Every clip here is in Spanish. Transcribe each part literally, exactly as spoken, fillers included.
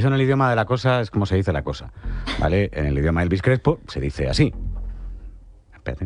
Eso en el idioma de la cosa es como se dice la cosa, ¿vale? En el idioma de Elvis Crespo se dice así. Espérate.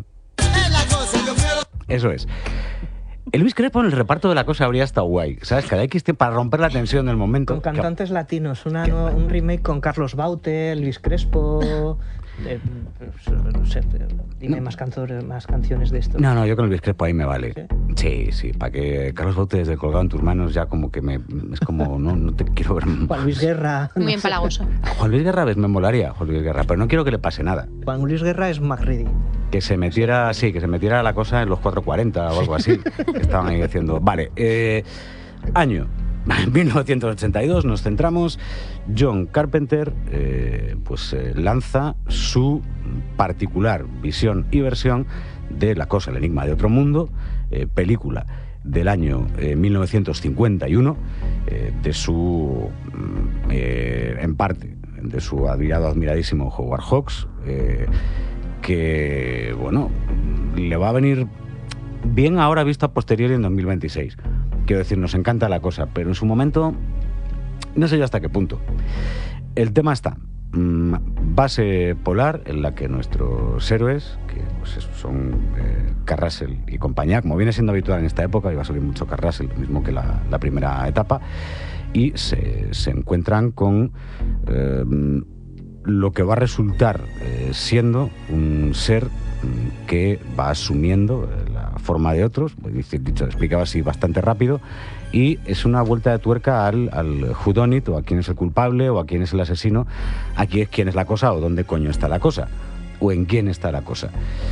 Eso es. Elvis Crespo en el reparto de la cosa habría estado guay, ¿sabes? Cada X tiempo para romper la tensión del momento. Con cantantes que... latinos, una, no, un remake con Carlos Baute, Elvis Crespo... Eh, no sé, dime no. más, canciones, más canciones de esto. No, no, yo con Elvis Crespo ahí me vale. Sí, sí, sí para que Carlos Baute desde Colgado en tus manos ya como que me... Es como, no, no te quiero ver... Juan Luis Guerra... Muy empalagoso. Juan Luis Guerra me molaría, Juan Luis Guerra, pero no quiero que le pase nada. Juan Luis Guerra es MacReady. Que se metiera, sí, que se metiera la cosa en los cuatro cuarenta o algo así. Que estaban ahí haciendo... Vale, eh, año... En mil novecientos ochenta y dos nos centramos. John Carpenter eh, pues eh, lanza su particular visión y versión de La cosa, el enigma de otro mundo, eh, película del año eh, mil novecientos cincuenta y uno, eh, de su, eh, en parte, de su admirado, admiradísimo Howard Hawks, eh, que, bueno, le va a venir bien ahora visto a posteriori en dos mil veintiséis. Quiero decir, nos encanta la cosa, pero en su momento no sé yo hasta qué punto. El tema está, mmm, base polar en la que nuestros héroes, que pues eso, son eh, Kurt Russell y compañía, como viene siendo habitual en esta época, iba a salir mucho Kurt Russell, lo mismo que la, la primera etapa, y se, se encuentran con eh, lo que va a resultar eh, siendo un ser que va asumiendo la forma de otros, dicho, explicaba así bastante rápido, y es una vuelta de tuerca al, al whodunit, o a quién es el culpable, o a quién es el asesino, aquí es quién es la cosa, o dónde coño está la cosa, o en quién está la cosa.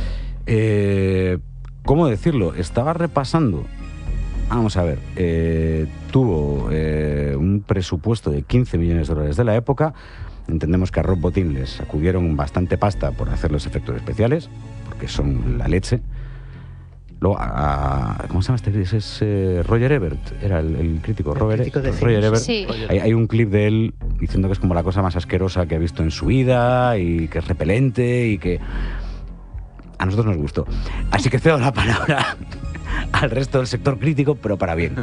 Eh, ¿Cómo decirlo? Estaba repasando, vamos a ver, eh, tuvo eh, un presupuesto de quince millones de dólares de la época. Entendemos que a Rob Bottin les sacudieron bastante pasta por hacer los efectos especiales, porque son la leche. Luego, a, ¿cómo se llama este? Ese es eh, Roger Ebert, era el, el crítico, el Robert, crítico de Roger Ebert. Sí. Hay, hay un clip de él diciendo que es como la cosa más asquerosa que ha visto en su vida y que es repelente y que a nosotros nos gustó. Así que cedo la palabra al resto del sector crítico, pero para bien.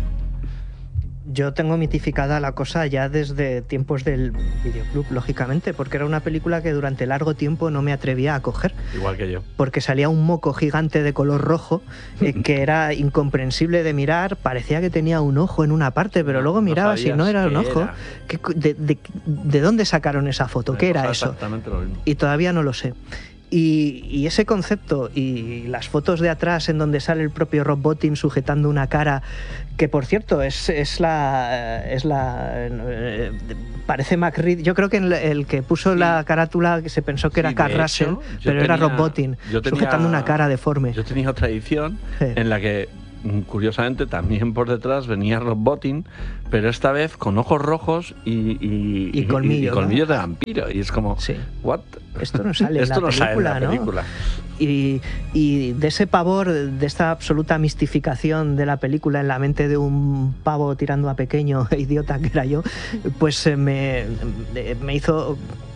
Yo tengo mitificada la cosa ya desde tiempos del videoclub, lógicamente, porque era una película que durante largo tiempo no me atrevía a coger. Igual que yo. Porque salía un moco gigante de color rojo eh, que era incomprensible de mirar, parecía que tenía un ojo en una parte, pero luego miraba si no era un ojo. Era. ¿Qué, de, de, ¿De dónde sacaron esa foto? ¿Qué era eso? Exactamente lo mismo. Y todavía no lo sé. Y, y ese concepto y las fotos de atrás en donde sale el propio Rob Bottin sujetando una cara que, por cierto, es, es la... es la eh, parece MacReady. Yo creo que el, el que puso sí. la carátula se pensó que sí, era Kurt Russell, pero tenía, era Rob Bottin tenía, sujetando una cara deforme. Yo tenía otra edición sí. en la que, curiosamente, también por detrás venía Rob Bottin, pero esta vez con ojos rojos y, y, y, colmillo, y, y colmillos ¿no? de vampiro. Y es como, sí. ¿what? Esto no sale Esto en la no película, sale en la ¿no? película. Y, y de ese pavor, de esta absoluta mistificación de la película en la mente de un pavo tirando a pequeño, idiota que era yo, pues me, me hizo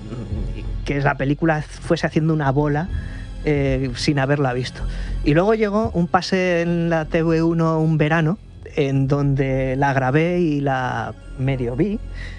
que la película fuese haciendo una bola eh, sin haberla visto. Y luego llegó un pase en la T V uno un verano, en donde la grabé y la medio vi,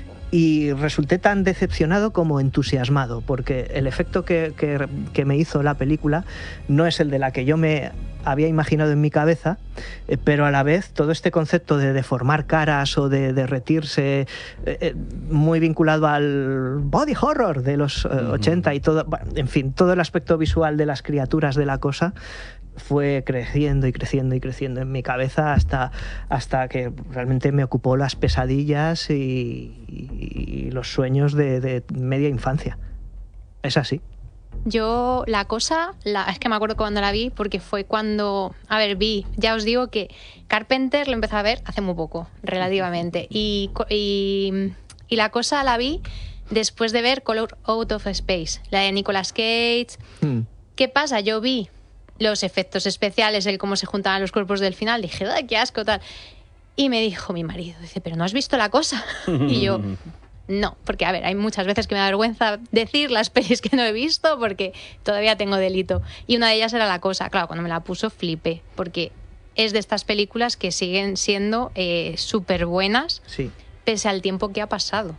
y resulté tan decepcionado como entusiasmado, porque el efecto que, que, que me hizo la película no es el de la que yo me había imaginado en mi cabeza, eh, pero a la vez todo este concepto de deformar caras o de derretirse, eh, eh, muy vinculado al body horror de los eh, ochenta y todo, en fin, todo el aspecto visual de las criaturas de la cosa fue creciendo y creciendo y creciendo en mi cabeza hasta, hasta que realmente me ocupó las pesadillas y, y, y los sueños de, de media infancia. Es así. Yo la cosa, la, es que me acuerdo cuando la vi, porque fue cuando, a ver, vi, ya os digo que Carpenter lo empecé a ver hace muy poco, relativamente, y, y, y la cosa la vi después de ver Color Out of Space, la de Nicolas Cage. Mm. ¿Qué pasa? Yo vi los efectos especiales, el cómo se juntaban los cuerpos del final, dije, ¡ay, qué asco, tal! Y me dijo mi marido, dice, ¿pero no has visto la cosa? Y yo, no, porque a ver, hay muchas veces que me da vergüenza decir las pelis que no he visto porque todavía tengo delito. Y una de ellas era La cosa. Claro, cuando me la puso flipé, porque es de estas películas que siguen siendo eh, súper buenas, sí. pese al tiempo que ha pasado.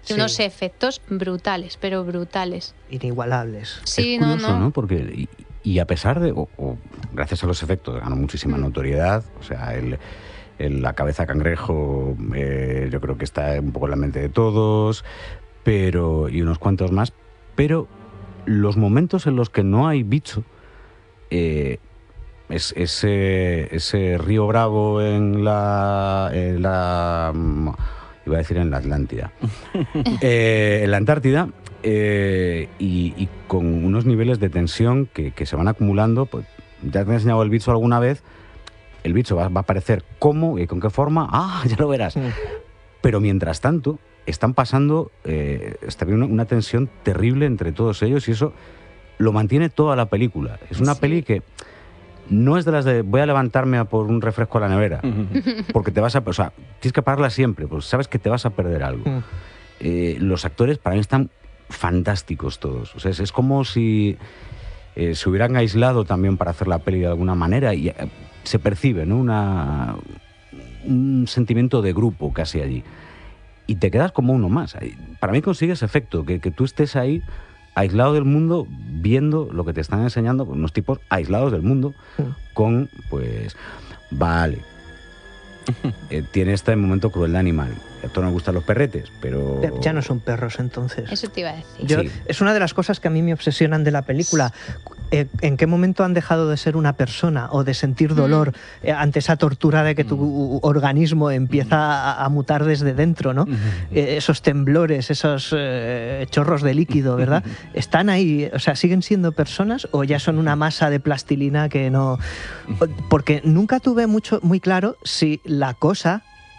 Y sí. unos efectos brutales, pero brutales. Inigualables. Sí, es curioso, no, no. ¿no? Porque, y, y a pesar de, o, o gracias a los efectos, ganó muchísima mm. notoriedad. O sea, el, el, la cabeza cangrejo, eh, yo creo que está un poco en la mente de todos, pero y unos cuantos más. Pero los momentos en los que no hay bicho, eh, es, ese, ese río Bravo en la, en la iba a decir en la Atlántida, eh, en la Antártida, eh, y, y con unos niveles de tensión que, que se van acumulando. Pues ya te he enseñado el bicho alguna vez, el bicho va, va a aparecer cómo y con qué forma, ah, ya lo verás. Pero mientras tanto, están pasando, eh, está habiendo una, una tensión terrible entre todos ellos y eso lo mantiene toda la película. Es una sí. peli que no es de las de voy a levantarme a por un refresco a la nevera, porque te vas a... O sea, tienes que pagarla siempre, porque sabes que te vas a perder algo. Eh, los actores para mí están fantásticos todos. O sea, es, es como si eh, se hubieran aislado también para hacer la peli de alguna manera y eh, se percibe, ¿no? Una, un sentimiento de grupo casi allí. Y te quedas como uno más. Para mí consigue ese efecto, que, que tú estés ahí aislado del mundo, viendo lo que te están enseñando, unos tipos aislados del mundo, sí. con, pues, vale, eh, tiene este momento crueldad animal. A todos nos gustan los perretes, pero... Ya no son perros, entonces. Eso te iba a decir. Yo, sí. Es una de las cosas que a mí me obsesionan de la película. Eh, ¿En qué momento han dejado de ser una persona o de sentir dolor mm. eh, ante esa tortura de que tu mm. organismo empieza a, a mutar desde dentro, ¿no? Mm. Eh, esos temblores, esos eh, chorros de líquido, ¿verdad? ¿Están ahí? O sea, ¿siguen siendo personas o ya son una masa de plastilina que no...? Porque nunca tuve mucho, muy claro si la cosa...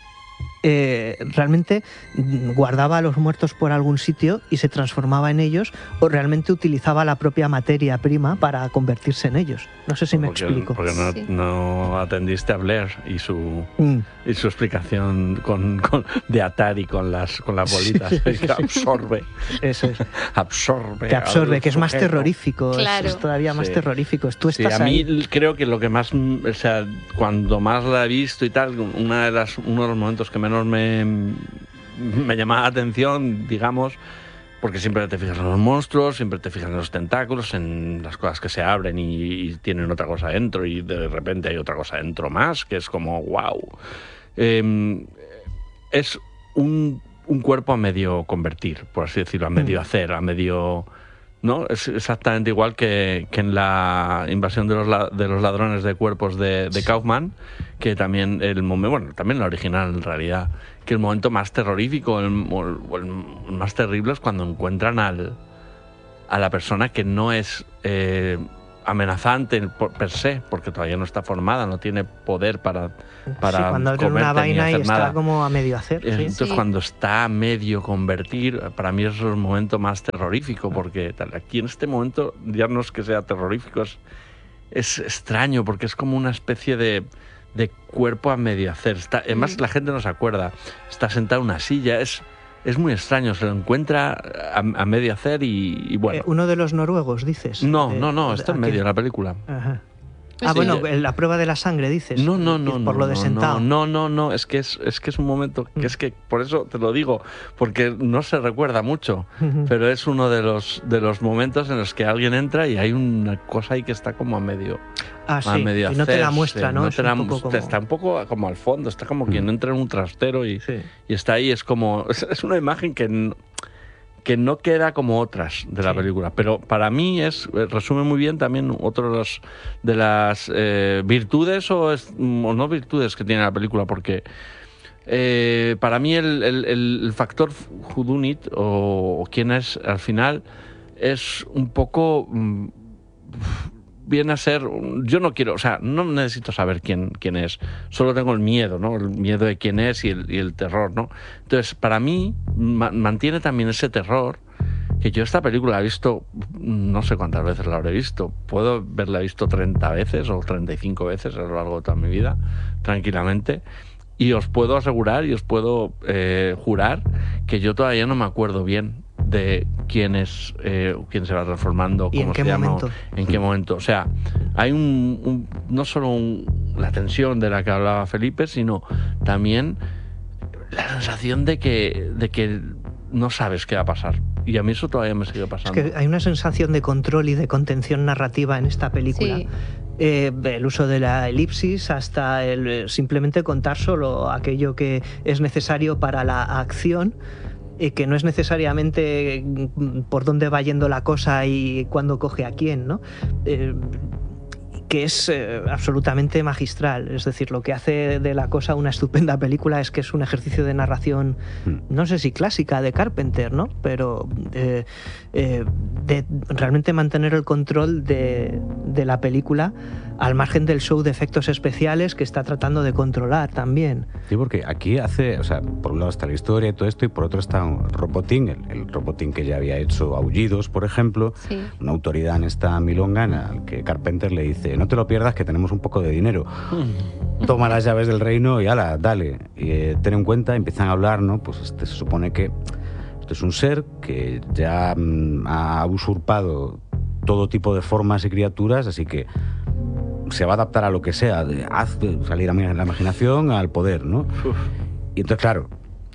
Eh, realmente guardaba a los muertos por algún sitio y se transformaba en ellos, o realmente utilizaba la propia materia prima para convertirse en ellos. No sé si me porque, explico. Porque no, sí. no atendiste a Blair y su, mm. y su explicación con, con, de Atari con las, con las bolitas. Sí, que absorbe. Eso es. Absorbe. Que absorbe, que es más terrorífico. Claro. Es, es todavía más sí. terrorífico. Tú estás sí, a mí ahí. Creo que lo que más, o sea, cuando más la he visto y tal, una de las, uno de los momentos que menos me, me llamaba la atención, digamos, porque siempre te fijas en los monstruos, siempre te fijas en los tentáculos, en las cosas que se abren y, y tienen otra cosa dentro y de repente hay otra cosa dentro más, que es como wow. Eh, es un, un cuerpo a medio convertir, por así decirlo, a medio hacer, a medio... ¿no? Es exactamente igual que, que en la invasión de los, de los ladrones de cuerpos de, de Kaufman, que también el momento, bueno, también la original en realidad, que el momento más terrorífico el, o el más terrible es cuando encuentran al, a la persona que no es eh, amenazante por, per se, porque todavía no está formada, no tiene poder para, para sí, cuando abre una vaina y está nada. Como a medio hacer. ¿Sí? Entonces sí. cuando está a medio convertir, para mí es el momento más terrorífico, porque tal, aquí en este momento ya no es que sea terrorífico, es, es extraño, porque es como una especie de, de cuerpo a medio hacer. Está, además mm. la gente no se acuerda, está sentado en una silla, es... Es muy extraño, se lo encuentra a, a medio hacer y, y bueno. Eh, ¿Uno de los noruegos, dices? No, eh, no, no, está en medio de la película. Ajá. Ah, sí, bueno, ya. La prueba de la sangre, dices. No, no, no. Por no, lo de sentado. No, no, no, no, es que es, es que es un momento, que es que por eso te lo digo, porque no se recuerda mucho, pero es uno de los, de los momentos en los que alguien entra y hay una cosa ahí que está como a medio. Ah, sí, a medio y no te la hacerse, muestra, ¿no? no Es te la, un poco como... Está un poco como al fondo, está como mm. quien entra en un trastero y, sí. y está ahí, es como, es, es una imagen que... No, que no queda como otras de la sí. película, pero para mí es resume muy bien también otro de, los, de las eh, virtudes o, es, o no virtudes que tiene la película, porque eh, para mí el, el, el factor whodunit o, o quién es al final es un poco mmm, viene a ser, yo no quiero, o sea, no necesito saber quién, quién es, solo tengo el miedo, ¿no? El miedo de quién es y el, y el terror, ¿no? Entonces, para mí, ma- mantiene también ese terror, que yo esta película la he visto, no sé cuántas veces la habré visto, puedo haberla visto treinta veces o treinta y cinco veces a lo largo de toda mi vida, tranquilamente, y os puedo asegurar y os puedo eh, jurar que yo todavía no me acuerdo bien de quién es, eh, quién se va transformando, ¿Y cómo en qué se llama, momento? en qué momento. O sea, hay un, un no solo un, la tensión de la que hablaba Felipe, sino también la sensación de que, de que no sabes qué va a pasar. Y a mí eso todavía me sigue pasando. Es que hay una sensación de control y de contención narrativa en esta película. Sí. Eh, el uso de la elipsis hasta el simplemente contar solo aquello que es necesario para la acción, eh, que no es necesariamente por dónde va yendo la cosa y cuándo coge a quién, ¿no? Eh, que es eh, absolutamente magistral. Es decir, lo que hace de la cosa una estupenda película es que es un ejercicio de narración, no sé si clásica, de Carpenter, ¿no? Pero eh, eh, de realmente mantener el control de, de la película al margen del show de efectos especiales que está tratando de controlar también. Sí, porque aquí hace, o sea, por un lado está la historia y todo esto, y por otro está un Robotín, el, el Robotín que ya había hecho Aullidos, por ejemplo, Sí. una autoridad en esta milonga en la que Carpenter le dice, no te lo pierdas que tenemos un poco de dinero, toma las llaves del reino y ala, dale. Y eh, ten en cuenta, empiezan a hablar, ¿no? Pues este se supone que esto es un ser que ya mm, ha usurpado todo tipo de formas y criaturas, así que se va a adaptar a lo que sea, de, haz de salir a la imaginación al poder, ¿no? Uf. Y entonces, claro,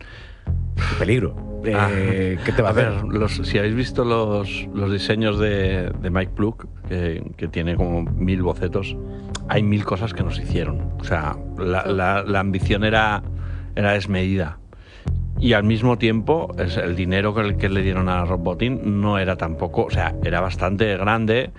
peligro. Eh, ¿Qué te va a, a ver, hacer? los, si habéis visto los, los diseños de, de Mike Ploog, que, que tiene como mil bocetos, hay mil cosas que nos hicieron. O sea, la, la, la ambición era, era desmedida. Y al mismo tiempo, es el dinero que, que le dieron a Robotín no era tampoco, o sea, era bastante grande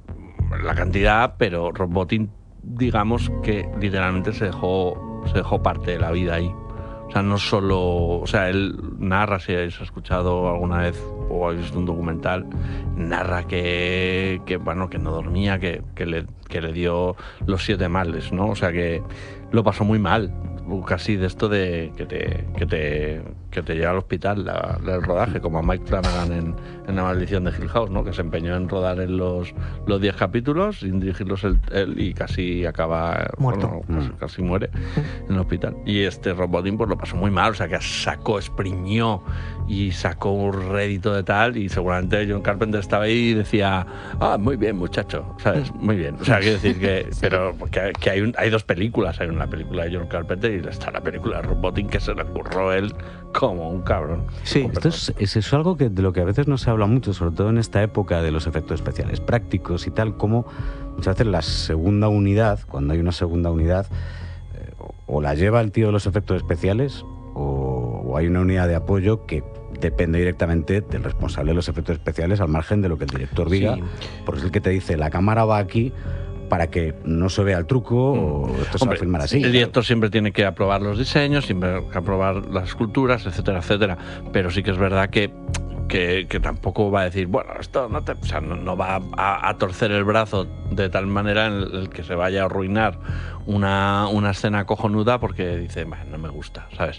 la cantidad, pero Robotín, digamos que literalmente se dejó, se dejó parte de la vida ahí. O sea, no solo, o sea, él narra, si habéis escuchado alguna vez o habéis visto un documental, narra que, que bueno, que no dormía, que, que, le, que le dio los siete males, ¿no? O sea, que lo pasó muy mal, casi de esto de que te, que te, que te lleva al hospital la, la- el rodaje, como a Mike Flanagan en, en La maldición de Hill House, ¿no? Que se empeñó en rodar en los los diez capítulos, sin dirigirlos él, él, y casi acaba Muerto. bueno, casi, casi muere en el hospital. Y este Robotín pues lo pasó muy mal, o sea que sacó, exprimió y sacó un rédito de tal, y seguramente John Carpenter estaba ahí y decía, ah, muy bien, muchacho, ¿sabes? Muy bien. O sea, quiero decir que, Sí. pero que, que hay, un- hay dos películas, hay una película de John Carpenter y está la película de Robotín, que se le curró él como un cabrón. Sí. Con Esto es, es eso algo que, de lo que a veces no se habla mucho, sobre todo en esta época de los efectos especiales prácticos y tal, como muchas veces la segunda unidad, cuando hay una segunda unidad, eh, o, o la lleva el tío de los efectos especiales, o, o hay una unidad de apoyo que depende directamente del responsable de los efectos especiales, al margen de lo que el director diga, Sí. porque es el que te dice, la cámara va aquí para que no se vea el truco, o esto se va Hombre, a filmar así. el director siempre tiene que aprobar los diseños, siempre que aprobar las esculturas, etcétera, etcétera. Pero sí que es verdad que, que, que tampoco va a decir, bueno, esto no te, o sea, no, no va a, a torcer el brazo de tal manera en el que se vaya a arruinar una, una escena cojonuda porque dice, "Bah, no me gusta", ¿sabes?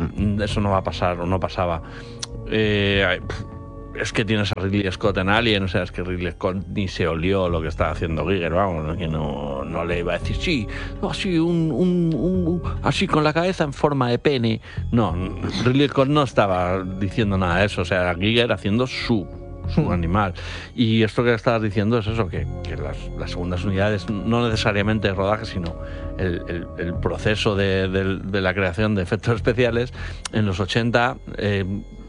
Eso no va a pasar o no pasaba. Eh, ay, pf, es que tienes a Ridley Scott en Alien, o sea, es que Ridley Scott ni se olió lo que estaba haciendo Giger, vamos, ¿no? Que no, no le iba a decir, sí, así, un, un, un- así con la cabeza en forma de pene. No, Ridley Scott no estaba diciendo nada de eso, o sea, Giger haciendo su su animal. Y esto que estabas diciendo es eso, que, que las, las segundas unidades, no necesariamente el rodaje, sino el, el- el proceso de, de- de la creación de efectos especiales, en los ochenta eh,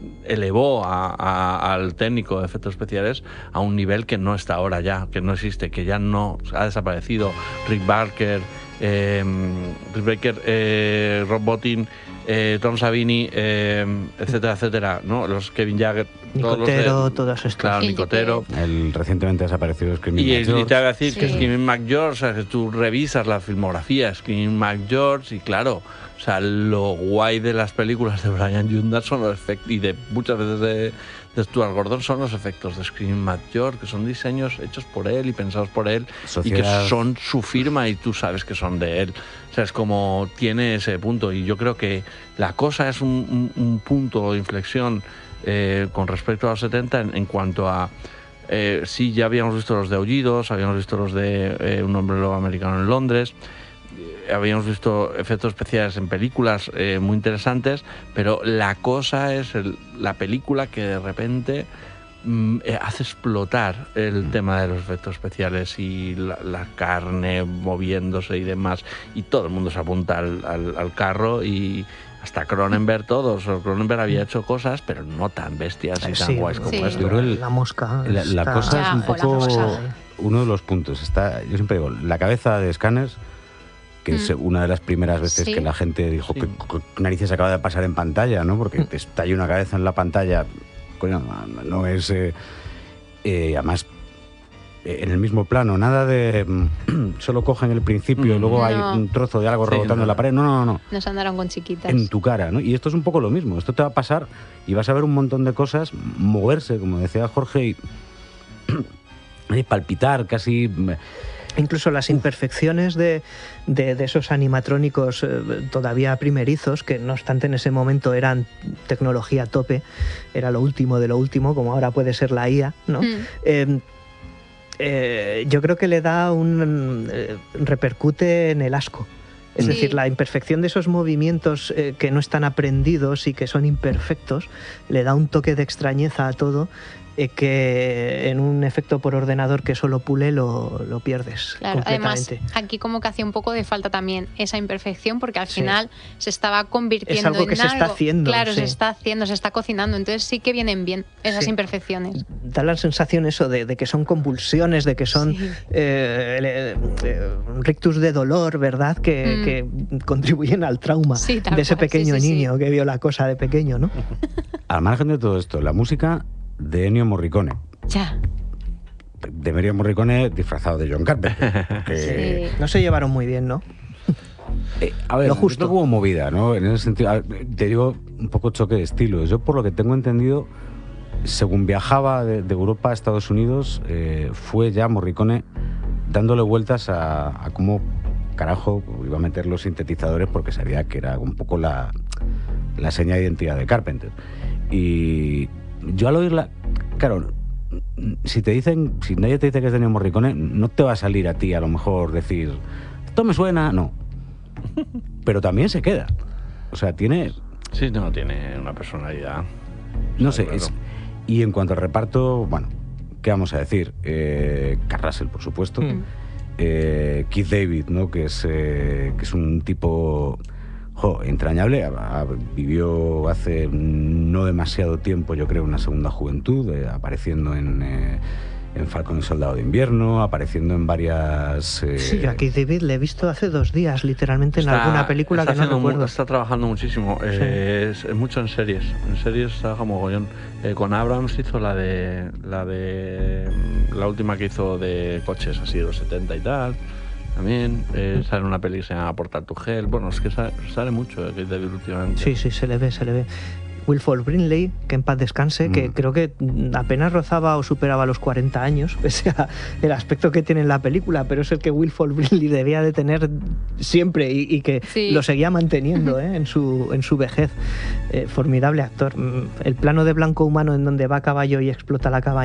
elevó a- a- al técnico de efectos especiales a un nivel que no está ahora ya, que no existe, que ya no ha desaparecido. Rick Barker, eh, Rick Baker, eh, Rob Bottin, eh, Tom Savini, eh, etcétera, etcétera, ¿no? Los Kevin Jagger, todos los de- Nicotero, todos estos. Claro, Sí, Nicotero. El recientemente desaparecido Screaming Y, Mad y George. te voy a decir que Sí. Screaming McGeorge, o sea, que tú revisas la filmografía Screaming McGeorge y claro, o sea, lo guay de las películas de Brian Yunda son los efectos, y de muchas veces de, de Stuart Gordon, son los efectos de Screaming McGeorge, que son diseños hechos por él y pensados por él, Sociedad. y que son su firma y tú sabes que son de él. O sea, es como tiene ese punto, y yo creo que la cosa es un, un- un punto de inflexión eh, con respecto a los setenta en, en cuanto a eh, sí, ya habíamos visto los de Aullidos, habíamos visto los de eh, Un hombre lobo americano en Londres, eh, habíamos visto efectos especiales en películas eh, muy interesantes, pero la cosa es el- la película que de repente mm, eh, hace explotar el Mm. tema de los efectos especiales y la, la carne moviéndose y demás, y todo el mundo se apunta al, al- al carro y, hasta Cronenberg todos, o Cronenberg había hecho cosas, pero no tan bestias y tan Sí, guays como sí. esto. Yo creo que el- La mosca. La, la está- cosa Ya, es un o la poco mosca. uno de los puntos. Está, yo siempre digo, la cabeza de Scanners, que es Mm. una de las primeras veces Sí. que la gente dijo Sí. que qué narices acaba de pasar en pantalla, ¿no? Porque te estalla una cabeza en la pantalla, coño, no, no es eh, eh, además eh, en el mismo plano, nada de mm, solo cogen el principio y Mm. luego hay No. un trozo de algo Sí, rebotando no, en la no. pared. No, no, no. Nos andaron con chiquitas. En tu cara, ¿no? Y esto es un poco lo mismo. Esto te va a pasar y vas a ver un montón de cosas moverse, como decía Jorge, y, y palpitar casi. Incluso las imperfecciones de, de, de esos animatrónicos eh, todavía primerizos, que no obstante en ese momento eran tecnología a tope, era lo último de lo último, como ahora puede ser la I A, ¿no? Mm. Eh, eh, yo creo que le da un... eh, repercute en el asco. Es Sí. decir, la imperfección de esos movimientos eh, que no están aprendidos y que son imperfectos, le da un toque de extrañeza a todo, eh, que en un efecto por ordenador que solo pule lo, lo pierdes Claro, además completamente. aquí como que hacía un poco de falta también esa imperfección porque al Sí. final se estaba convirtiendo algo que en se está algo. haciendo, Claro, sí. se está haciendo, se está cocinando, entonces sí que vienen bien esas Sí. imperfecciones. Da la sensación eso de, de que son convulsiones, de que son Sí. eh, eh, eh, rictus de dolor, ¿verdad? Que, Mm. que contribuyen al trauma Sí, tal de ese cual, sí, pequeño sí, sí. niño que vio la cosa de pequeño, ¿no? Al margen de todo esto, la música de Ennio Morricone. Ya. De Ennio Morricone disfrazado de John Carpenter. que- Sí. No se llevaron muy bien, ¿no? Eh, a ver, Lo justo. esto como movida, ¿no? En ese sentido, a ver, te digo un poco choque de estilos. Yo, por lo que tengo entendido, según viajaba de, de Europa a Estados Unidos, eh, fue ya Morricone dándole vueltas a, a cómo carajo iba a meter los sintetizadores porque sabía que era un poco la, la seña de identidad de Carpenter. Y yo al oírla, claro, si te dicen, si nadie te dice que es de Ennio Morricone, no te va a salir a ti a lo mejor decir, esto me suena, no. Pero también se queda. O sea, tiene, Sí, no, tiene una personalidad. no Está sé, claro. es- y en cuanto al reparto, bueno, ¿qué vamos a decir? Eh, Kurt Russell, por supuesto. Mm. Eh, Keith David, ¿no? Que es, eh, que es un tipo jo, entrañable. A- a- vivió hace no demasiado tiempo, yo creo, una segunda juventud, eh, apareciendo en, eh, en Falcon y Soldado de Invierno, apareciendo en varias... eh, Sí, yo aquí David le he visto hace dos días, literalmente, en Está- alguna película está que no haciendo mu- recuerdo. Está trabajando muchísimo, eh, es, es mucho en series. En series trabaja mogollón. Eh, con Abrams hizo la de la de la última que hizo de coches, así de los setenta y tal. También eh, sale una peli que se llama Portal to Hell. Bueno, es que sale, sale mucho eh, Keith David últimamente. Sí, sí, se le ve, se le ve. Wilford Brimley, que en paz descanse, que Mm. creo que apenas rozaba o superaba los cuarenta años, pese a el aspecto que tiene en la película, pero es el que Wilford Brimley debía de tener siempre y, y que Sí. lo seguía manteniendo ¿eh? en, su, en su vejez. Eh, formidable actor. Mm, El plano de blanco humano en donde va a caballo y explota la cabaña